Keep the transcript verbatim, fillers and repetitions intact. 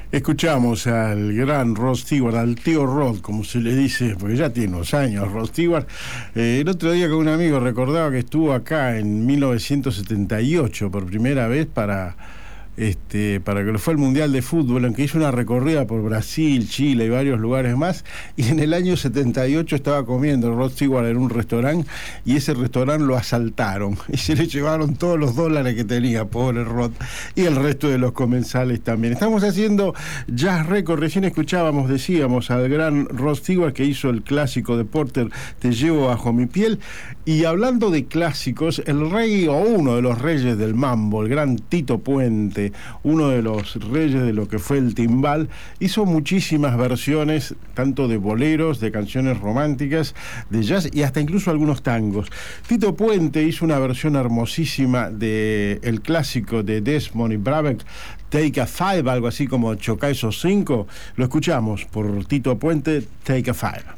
Escuchamos al gran Rod Stewart, al tío Rod, como se le dice, porque ya tiene unos años Rod Stewart. Eh, el otro día con un amigo recordaba que estuvo acá en mil novecientos setenta y ocho por primera vez para... Este, para que fue el Mundial de Fútbol, en que hizo una recorrida por Brasil, Chile y varios lugares más, y en el año setenta y ocho estaba comiendo Rod Stewart en un restaurante, y ese restaurante lo asaltaron, y se le llevaron todos los dólares que tenía, pobre Rod, y el resto de los comensales también. Estamos haciendo Jazz Record, recién escuchábamos, decíamos, al gran Rod Stewart, que hizo el clásico de Porter, Te llevo bajo mi piel, y hablando de clásicos, el rey, o uno de los reyes del mambo, el gran Tito Puente, uno de los reyes de lo que fue el timbal, hizo muchísimas versiones, tanto de boleros, de canciones románticas, de jazz y hasta incluso algunos tangos. Tito Puente hizo una versión hermosísima de el clásico de Desmond y Brubeck, Take a Five, algo así como Chocá esos cinco. Lo escuchamos por Tito Puente, Take a Five.